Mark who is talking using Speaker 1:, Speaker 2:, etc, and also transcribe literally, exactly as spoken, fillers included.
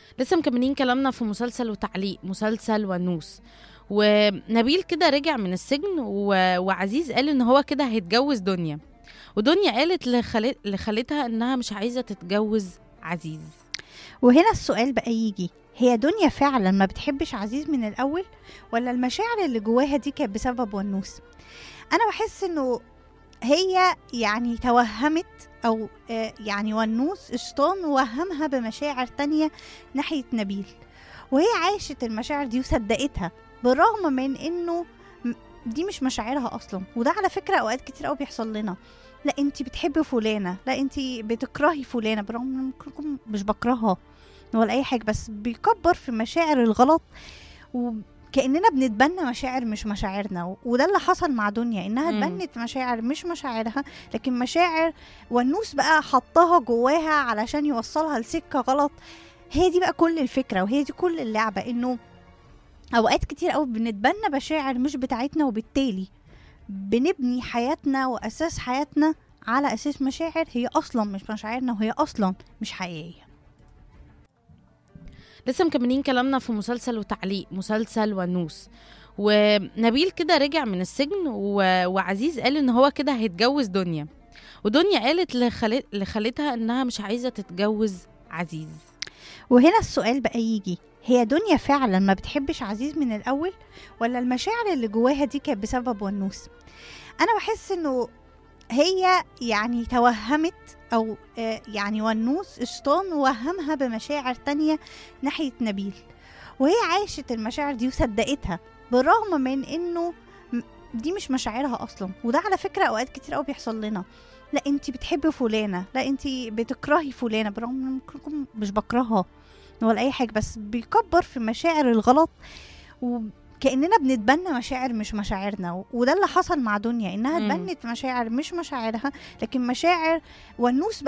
Speaker 1: لسه مكملين كلامنا في مسلسل وتعليق مسلسل ونوس. ونبيل كده رجع من السجن و... وعزيز قال ان هو كده هيتجوز دنيا، ودنيا قالت لخالت... لخالتها انها مش عايزة تتجوز عزيز.
Speaker 2: وهنا السؤال بقى يجي، هي دنيا فعلا ما بتحبش عزيز من الأول، ولا المشاعر اللي جواها دي كانت بسبب ونوس؟ أنا بحس إنه هي يعني توهمت، أو آه يعني ونوس الشيطان وهمها بمشاعر تانية ناحية نبيل، وهي عاشت المشاعر دي وصدقتها بالرغم من إنه م- دي مش مشاعرها أصلا. وده على فكرة أوقات كتير أوي بيحصل لنا، لا انتي بتحبي فلانة، لا انتي بتكرهي فلانة، برغم ان ممكن مش بكرهها ولا اي حاجة، بس بيكبر في مشاعر الغلط وكأننا بنتبنى مشاعر مش مشاعرنا. وده اللي حصل مع دنيا، انها
Speaker 1: مم.
Speaker 2: اتبنت مشاعر مش مشاعرها، لكن مشاعر والنوس بقى حطها جواها علشان يوصلها لسكة غلط. هي دي بقى كل الفكرة، وهي دي كل اللعبة، انه اوقات كتير قوي بنتبنى مشاعر مش بتاعتنا، وبالتالي بنبني حياتنا واساس حياتنا على اساس مشاعر هي اصلا مش مشاعرنا، وهي اصلا مش حقيقية.
Speaker 1: لسه مكملين كلامنا في مسلسل وتعليق مسلسل ونوس. ونبيل كده رجع من السجن و... وعزيز قال ان هو كده هيتجوز دنيا، ودنيا قالت لخالت... لخالتها انها مش عايزة تتجوز عزيز.
Speaker 2: وهنا السؤال بقى يجي، هي دنيا فعلا ما بتحبش عزيز من الاول، ولا المشاعر اللي جواها دي كانت بسبب ونوس؟ انا بحس انه هي يعني توهمت، او آه يعني ونوس الشيطان وهمها بمشاعر تانية ناحية نبيل، وهي عاشت المشاعر دي وصدقتها بالرغم من انه م- دي مش مشاعرها اصلا. وده على فكرة اوقات كتير قوي بيحصل لنا، لا انتي بتحبي فلانة، لا انتي بتكرهي فلانة، برغم ان ممكن مش بكرهها ولا اي حاجة، بس بيكبر في مشاعر الغلط وكأننا بنتبنى مشاعر مش مشاعرنا. وده اللي حصل مع دنيا، انها
Speaker 1: مم.
Speaker 2: اتبنت مشاعر مش مشاعرها، لكن مشاعر والنوس